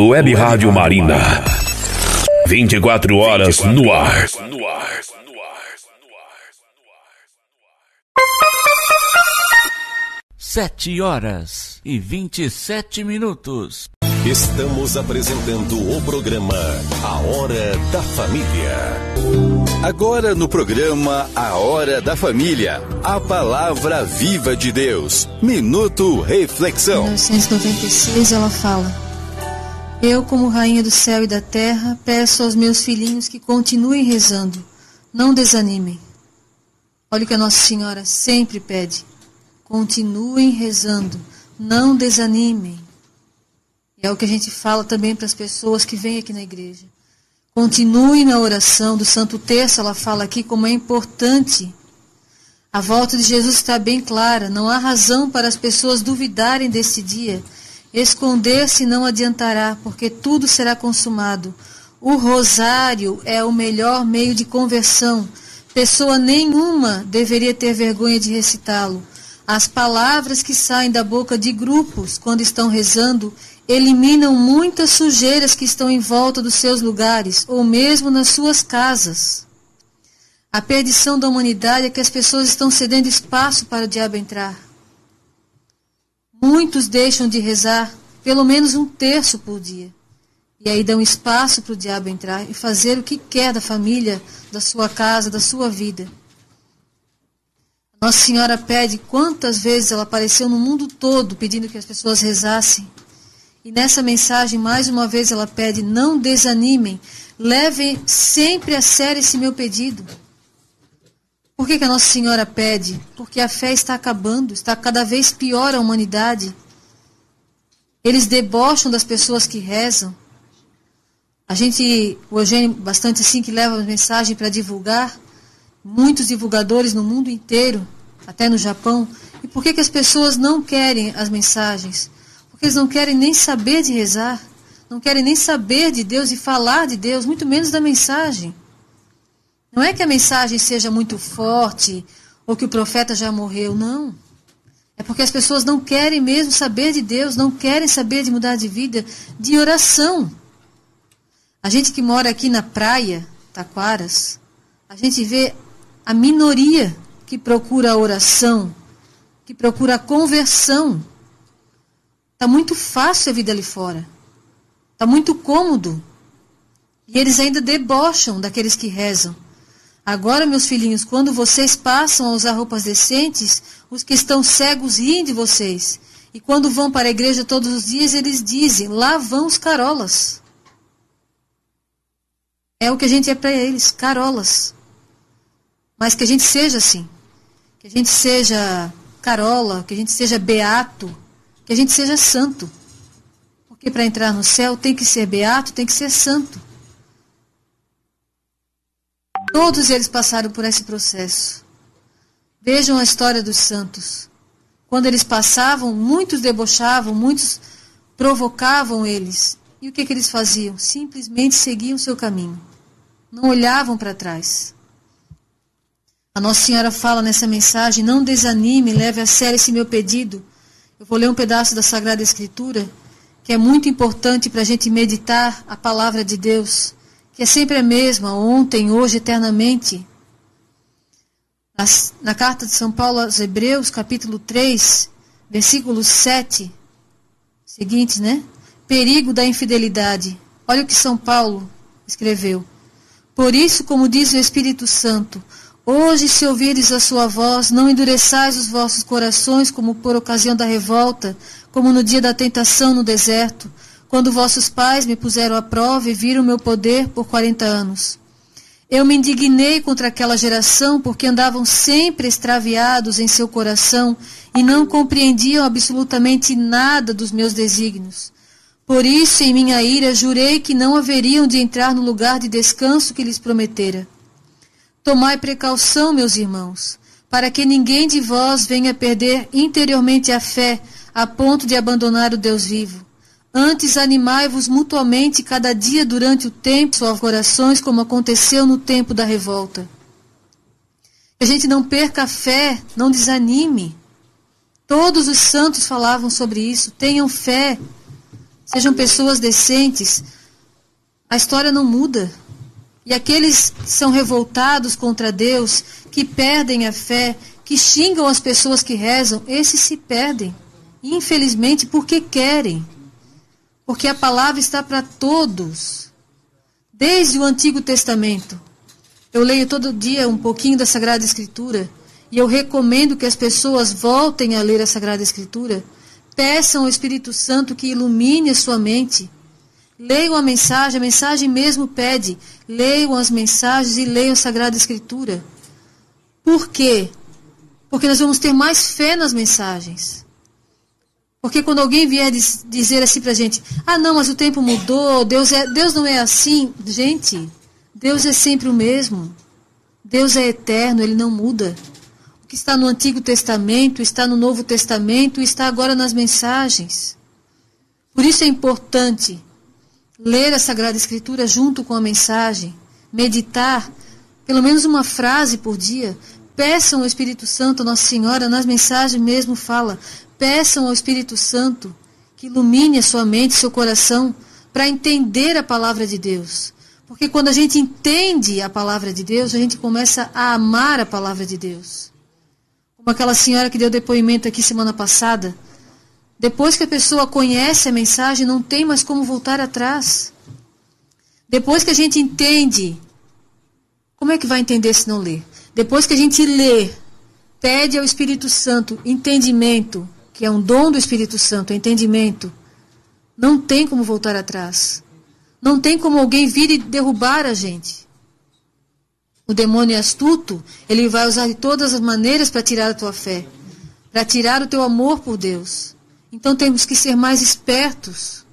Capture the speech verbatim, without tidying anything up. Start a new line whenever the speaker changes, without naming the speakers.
Web Rádio Marina. vinte e quatro horas no ar.
Sete horas e vinte e sete minutos.
Estamos apresentando o programa A Hora da Família. Agora no programa A Hora da Família, a Palavra Viva de Deus. Minuto Reflexão.
Em mil novecentos e noventa e seis ela fala: eu, como rainha do céu e da terra, peço aos meus filhinhos que continuem rezando, não desanimem. Olha o que a Nossa Senhora sempre pede: continuem rezando, não desanimem. E é o que a gente fala também para as pessoas que vêm aqui na igreja. Continue na oração do Santo Terço. Ela fala aqui como é importante. A volta de Jesus está bem clara. Não há razão para as pessoas duvidarem desse dia. Esconder-se não adiantará, porque tudo será consumado. O rosário é o melhor meio de conversão. Pessoa nenhuma deveria ter vergonha de recitá-lo. As palavras que saem da boca de grupos quando estão rezando eliminam muitas sujeiras que estão em volta dos seus lugares, ou mesmo nas suas casas. A perdição da humanidade é que as pessoas estão cedendo espaço para o diabo entrar. Muitos deixam de rezar pelo menos um terço por dia. E aí dão espaço para o diabo entrar e fazer o que quer da família, da sua casa, da sua vida. Nossa Senhora pede, quantas vezes ela apareceu no mundo todo pedindo que as pessoas rezassem. E nessa mensagem, mais uma vez, ela pede: não desanimem, levem sempre a sério esse meu pedido. Por que que a Nossa Senhora pede? Porque a fé está acabando, está cada vez pior a humanidade. Eles debocham das pessoas que rezam. A gente, o Eugênio, bastante assim, que leva a mensagem para divulgar, muitos divulgadores no mundo inteiro, até no Japão. E por que que as pessoas não querem as mensagens? Porque eles não querem nem saber de rezar, não querem nem saber de Deus e falar de Deus, muito menos da mensagem. Não é que a mensagem seja muito forte ou que o profeta já morreu, não. É porque as pessoas não querem mesmo saber de Deus, não querem saber de mudar de vida, de oração. A gente que mora aqui na praia, Taquaras, a gente vê a minoria que procura a oração, que procura a conversão. Está muito fácil a vida ali fora. Está muito cômodo. E eles ainda debocham daqueles que rezam. Agora, meus filhinhos, quando vocês passam a usar roupas decentes, os que estão cegos riem de vocês. E quando vão para a igreja todos os dias, eles dizem: lá vão os carolas. É o que a gente é para eles, carolas. Mas que a gente seja assim. Que a gente seja carola, que a gente seja beato, que a gente seja santo. Porque para entrar no céu tem que ser beato, tem que ser santo. Todos eles passaram por esse processo. Vejam a história dos santos. Quando eles passavam, muitos debochavam, muitos provocavam eles. E o que, que eles faziam? Simplesmente seguiam o seu caminho. Não olhavam para trás. A Nossa Senhora fala nessa mensagem: não desanime, leve a sério esse meu pedido. Eu vou ler um pedaço da Sagrada Escritura, que é muito importante para a gente meditar a palavra de Deus, que é sempre a mesma, ontem, hoje, eternamente. As, na carta de São Paulo aos Hebreus, capítulo três, versículo sete, seguinte, né? Perigo da infidelidade. Olha o que São Paulo escreveu. Por isso, como diz o Espírito Santo, hoje, se ouvires a sua voz, não endureçais os vossos corações, como por ocasião da revolta, como no dia da tentação no deserto, quando vossos pais me puseram à prova e viram o meu poder por quarenta anos. Eu me indignei contra aquela geração, porque andavam sempre extraviados em seu coração e não compreendiam absolutamente nada dos meus desígnios. Por isso, em minha ira, jurei que não haveriam de entrar no lugar de descanso que lhes prometera. Tomai precaução, meus irmãos, para que ninguém de vós venha perder interiormente a fé, a ponto de abandonar o Deus vivo. Antes, animai-vos mutuamente cada dia durante o tempo, suas corações, como aconteceu no tempo da revolta. Que a gente não perca a fé, não desanime. Todos os santos falavam sobre isso. Tenham fé. sejam pessoas decentes, a história não muda. E aqueles que são revoltados contra Deus, que perdem a fé, que xingam as pessoas que rezam, esses se perdem. Infelizmente, porque querem. Porque a palavra está para todos. Desde o Antigo Testamento. Eu leio todo dia um pouquinho da Sagrada Escritura. E eu recomendo que as pessoas voltem a ler a Sagrada Escritura. Peçam ao Espírito Santo que ilumine a sua mente. Leiam a mensagem, a mensagem mesmo pede. Leiam as mensagens e leiam a Sagrada Escritura. Por quê? Porque nós vamos ter mais fé nas mensagens. Porque quando alguém vier dizer assim pra gente, ah não, mas o tempo mudou, Deus, é, Deus não é assim. Gente, Deus é sempre o mesmo. Deus é eterno, Ele não muda. O que está no Antigo Testamento, está no Novo Testamento, está agora nas mensagens. Por isso é importante ler a Sagrada Escritura junto com a mensagem, meditar, pelo menos uma frase por dia. Peçam ao Espírito Santo, Nossa Senhora, nas mensagens mesmo fala, peçam ao Espírito Santo que ilumine a sua mente, seu coração, para entender a palavra de Deus. Porque quando a gente entende a palavra de Deus, a gente começa a amar a palavra de Deus. Como aquela senhora que deu depoimento aqui semana passada, depois que a pessoa conhece a mensagem, não tem mais como voltar atrás. Depois que a gente entende, como é que vai entender se não ler? Depois que a gente lê, pede ao Espírito Santo entendimento, que é um dom do Espírito Santo, entendimento, não tem como voltar atrás. Não tem como alguém vir e derrubar a gente. O demônio é astuto, ele vai usar de todas as maneiras para tirar a tua fé, para tirar o teu amor por Deus. Então temos que ser mais espertos.